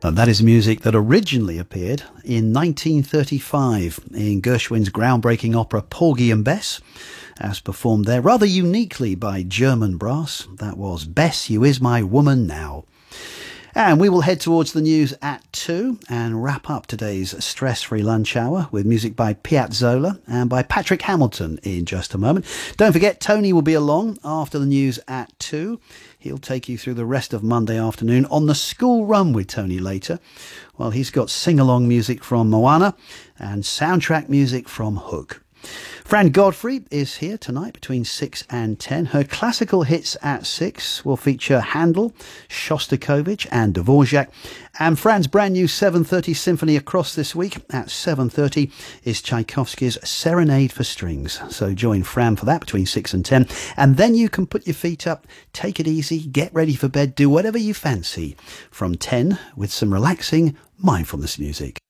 And that is music that originally appeared in 1935 in Gershwin's groundbreaking opera Porgy and Bess, as performed there rather uniquely by German brass. That was Bess, You Is My Woman Now. And we will head towards the news at 2 and wrap up today's stress-free lunch hour with music by Piazzolla and by Patrick Hamilton in just a moment. Don't forget, Tony will be along after the news at 2. He'll take you through the rest of Monday afternoon on the school run with Tony later. Well, he's got sing-along music from Moana and soundtrack music from Hook. Fran Godfrey is here tonight between 6 and 10. Her classical hits at 6 will feature Handel, Shostakovich and Dvorak. And Fran's brand new 7:30 symphony across this week at 7:30 is Tchaikovsky's Serenade for Strings. So join Fran for that between 6 and 10. And then you can put your feet up, take it easy, get ready for bed, do whatever you fancy from 10 with some relaxing mindfulness music.